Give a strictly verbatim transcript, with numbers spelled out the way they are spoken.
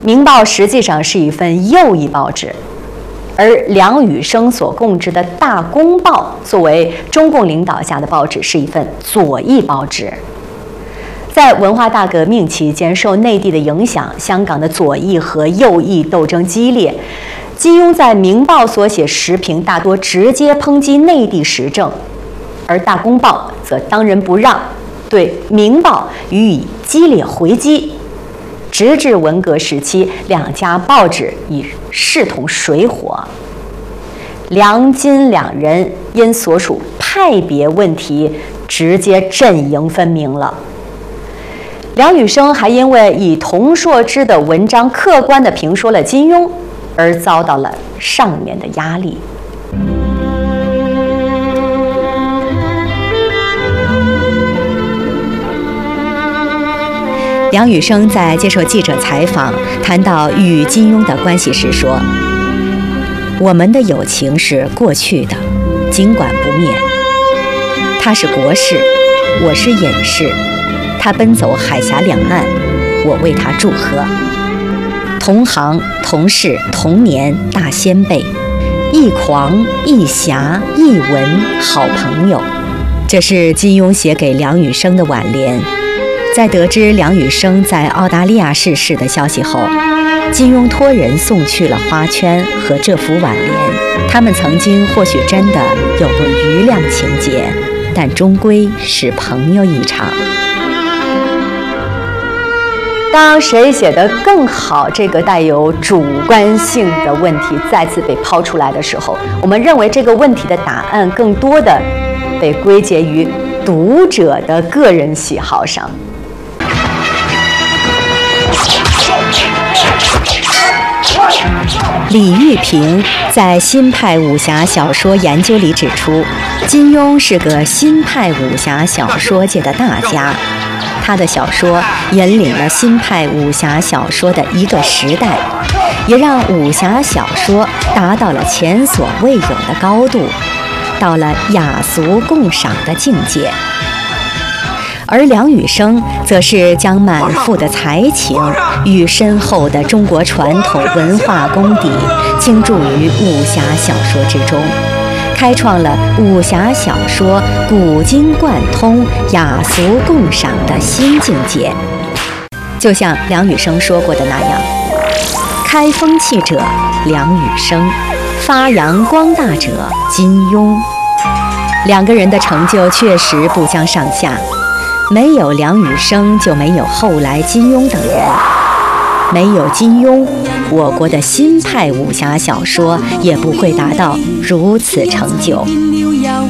《明报》实际上是一份右翼报纸，而梁羽生所供职的《大公报》作为中共领导下的报纸，是一份左翼报纸。在文化大革命期间，受内地的影响，香港的左翼和右翼斗争激烈。金庸在《明报》所写时评大多直接抨击内地时政，而《大公报》则当仁不让，对《明报》予以激烈回击。直至文革时期，两家报纸已势同水火。梁金两人因所属派别问题，直接阵营分明了。梁羽生还因为以童硕之的文章客观地评说了金庸，而遭到了上面的压力。梁羽生在接受记者采访谈到与金庸的关系时说：“我们的友情是过去的，尽管不灭。他是国士，我是隐士。他奔走海峡两岸，我为他祝贺。同行、同事、同年，大先辈，一狂一侠一文，好朋友。”这是金庸写给梁羽生的挽联。在得知梁羽生在澳大利亚逝世的消息后，金庸托人送去了花圈和这幅挽联。他们曾经或许真的有过余量情节，但终归是朋友一场。当谁写得更好这个带有主观性的问题再次被抛出来的时候，我们认为这个问题的答案更多的被归结于读者的个人喜好上。李玉平在新派武侠小说研究里指出，金庸是个新派武侠小说界的大家，他的小说引领了新派武侠小说的一个时代，也让武侠小说达到了前所未有的高度，到了雅俗共赏的境界。而梁羽生则是将满腹的才情与深厚的中国传统文化功底倾注于武侠小说之中，开创了武侠小说古今贯通、雅俗共赏的新境界。就像梁羽生说过的那样，开风气者梁羽生，发扬光大者金庸。两个人的成就确实不相上下，没有梁羽生就没有后来金庸等人，没有金庸，我国的新派武侠小说也不会达到如此成就。